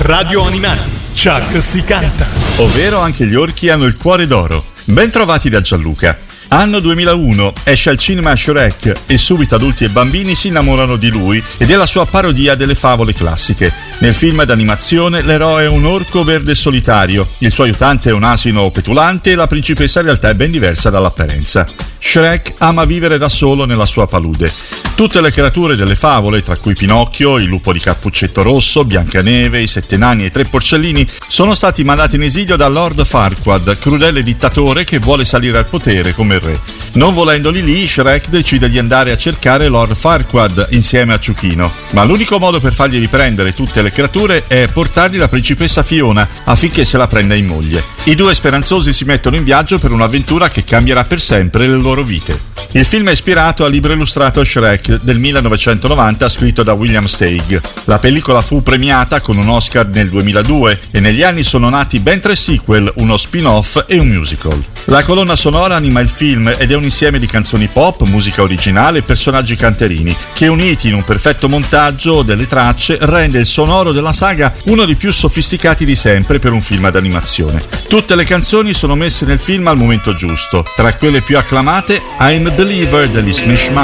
Radio Animati, Chuck si canta. Ovvero anche gli orchi hanno il cuore d'oro. Ben trovati da Gianluca. Anno 2001, esce al cinema Shrek e subito adulti e bambini si innamorano di lui e della sua parodia delle favole classiche. Nel film d'animazione l'eroe è un orco verde solitario, il suo aiutante è un asino petulante e la principessa in realtà è ben diversa dall'apparenza. Shrek ama vivere da solo nella sua palude. Tutte le creature delle favole, tra cui Pinocchio, il lupo di Cappuccetto Rosso, Biancaneve, i 7 nani e i 3 porcellini, sono stati mandati in esilio da Lord Farquaad, crudele dittatore che vuole salire al potere come re. Non volendoli lì, Shrek decide di andare a cercare Lord Farquaad insieme a Ciuchino, ma l'unico modo per fargli riprendere tutte le creature è portargli la principessa Fiona affinché se la prenda in moglie. I due speranzosi si mettono in viaggio per un'avventura che cambierà per sempre le loro vite. Il film è ispirato al libro illustrato Shrek del 1990 scritto da William Steig. La pellicola fu premiata con un Oscar nel 2002 e negli anni sono nati ben 3 sequel, uno spin-off e un musical. La colonna sonora anima il film ed è un insieme di canzoni pop, musica originale e personaggi canterini che, uniti in un perfetto montaggio delle tracce, rende il sonoro della saga uno dei più sofisticati di sempre per un film d'animazione. Tutte le canzoni sono messe nel film al momento giusto. Tra quelle più acclamate, I'm a Believer degli Smash Mouth,